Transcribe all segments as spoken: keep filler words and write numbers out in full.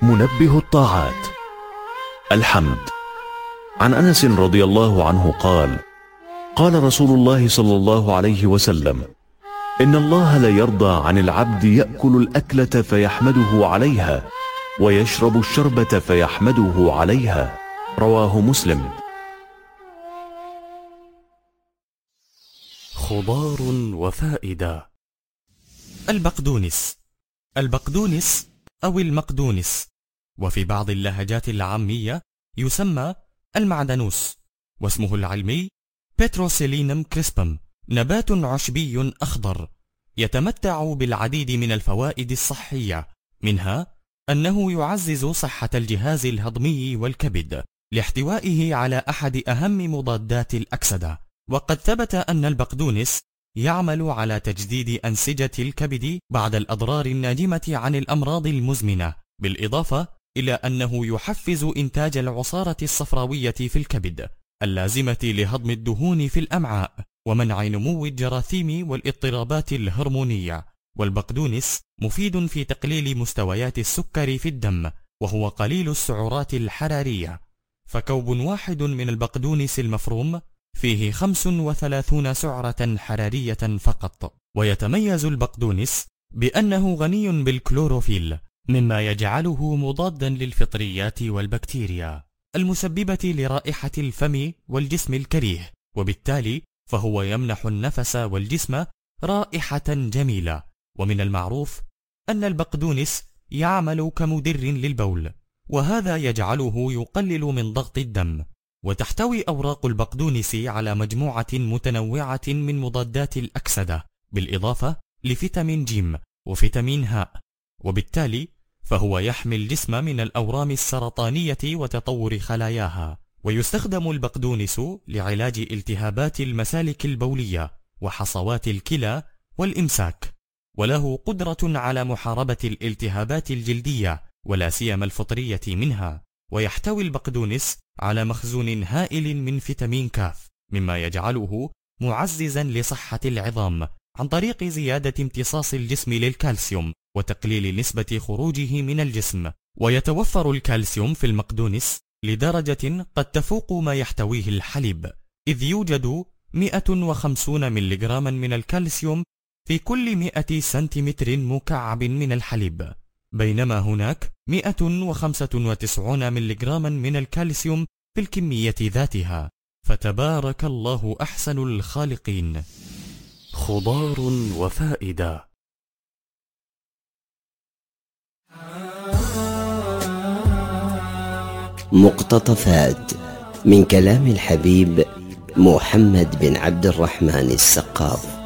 منبه الطاعات. الحمد. عن أنس رضي الله عنه قال: قال رسول الله صلى الله عليه وسلم: إن الله لا يرضى عن العبد يأكل الأكلة فيحمده عليها ويشرب الشربة فيحمده عليها. رواه مسلم. خضار وفائدة. البقدونس. البقدونس أو المقدونس، وفي بعض اللهجات العامية يسمى المعدنوس، واسمه العلمي بتروسيلينم كريسبم، نبات عشبي أخضر يتمتع بالعديد من الفوائد الصحية، منها أنه يعزز صحة الجهاز الهضمي والكبد لاحتوائه على أحد أهم مضادات الأكسدة. وقد ثبت أن البقدونس يعمل على تجديد أنسجة الكبد بعد الأضرار الناجمة عن الأمراض المزمنة، بالإضافة إلى أنه يحفز إنتاج العصارة الصفراوية في الكبد اللازمة لهضم الدهون في الأمعاء ومنع نمو الجراثيم والاضطرابات الهرمونية. والبقدونس مفيد في تقليل مستويات السكر في الدم، وهو قليل السعرات الحرارية، فكوب واحد من البقدونس المفروم فيه خمس وثلاثون سعرة حرارية فقط. ويتميز البقدونس بأنه غني بالكلوروفيل، مما يجعله مضادا للفطريات والبكتيريا المسببة لرائحة الفم والجسم الكريه، وبالتالي فهو يمنح النفس والجسم رائحة جميلة. ومن المعروف أن البقدونس يعمل كمدر للبول، وهذا يجعله يقلل من ضغط الدم. وتحتوي أوراق البقدونس على مجموعة متنوعة من مضادات الأكسدة، بالإضافة لفيتامين ج وفيتامين ه، وبالتالي فهو يحمي الجسم من الأورام السرطانية وتطور خلاياها. ويستخدم البقدونس لعلاج التهابات المسالك البولية وحصوات الكلى والإمساك، وله قدرة على محاربة الالتهابات الجلدية ولا سيما الفطرية منها. ويحتوي البقدونس على مخزون هائل من فيتامين كاف، مما يجعله معززا لصحة العظام عن طريق زيادة امتصاص الجسم للكالسيوم وتقليل نسبة خروجه من الجسم. ويتوفر الكالسيوم في المقدونس لدرجة قد تفوق ما يحتويه الحليب، إذ يوجد مئة وخمسين ملغراما من الكالسيوم في كل مئة سنتيمتر مكعب من الحليب، بينما هناك مئة وخمسة وتسعين ملغراما من الكالسيوم في الكمية ذاتها. فتبارك الله أحسن الخالقين. خضار وفائدة. مقتطفات من كلام الحبيب محمد بن عبد الرحمن السقاف.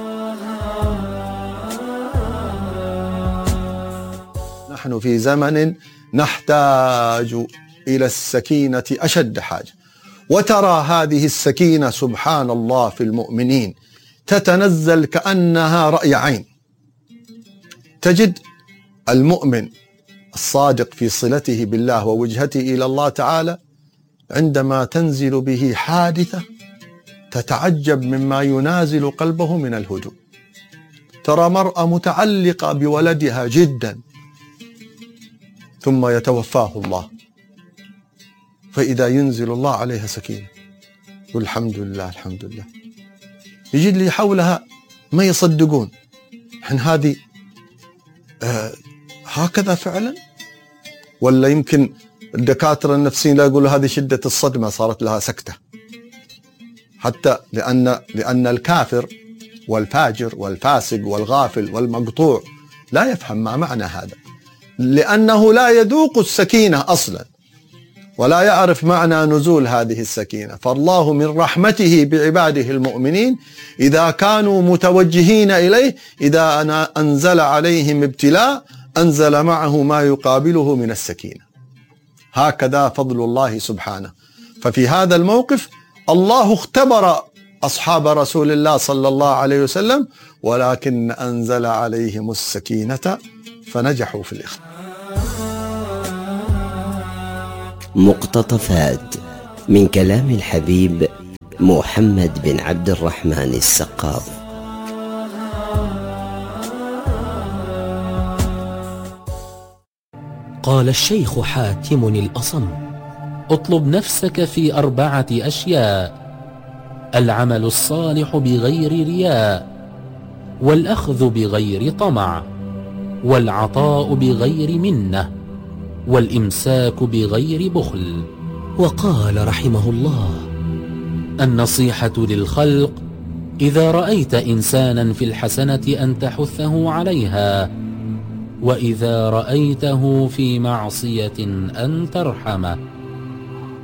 نحن في زمن نحتاج إلى السكينة أشد حاجة، وترى هذه السكينة سبحان الله في المؤمنين تتنزل كأنها رأي عين. تجد المؤمن الصادق في صلته بالله ووجهته إلى الله تعالى عندما تنزل به حادثة تتعجب مما ينازل قلبه من الهدوء. ترى مرأة متعلقة بولدها جدا ثم يتوفاه الله، فإذا ينزل الله عليها سكينة والحمد لله الحمد لله. يجد لي حولها ما يصدقون إن هذه آه هكذا فعلا، ولا يمكن الدكاترة النفسيين لا يقولوا هذه شدة الصدمة صارت لها سكتة، حتى لأن لأن الكافر والفاجر والفاسق والغافل والمقطوع لا يفهم ما معنى هذا، لأنه لا يذوق السكينة أصلا ولا يعرف معنى نزول هذه السكينة. فالله من رحمته بعباده المؤمنين إذا كانوا متوجهين إليه إذا أنا أنزل عليهم ابتلاء أنزل معه ما يقابله من السكينة. هكذا فضل الله سبحانه. ففي هذا الموقف الله اختبر أصحاب رسول الله صلى الله عليه وسلم، ولكن أنزل عليهم السكينة فنجحوا في الاختبار. مقتطفات من كلام الحبيب محمد بن عبد الرحمن السقاف. قال الشيخ حاتم الأصم: اطلب نفسك في أربعة أشياء: العمل الصالح بغير رياء، والأخذ بغير طمع، والعطاء بغير منة، والإمساك بغير بخل. وقال رحمه الله: النصيحة للخلق: إذا رأيت إنسانا في الحسنة أن تحثه عليها، وإذا رأيته في معصية أن ترحمه.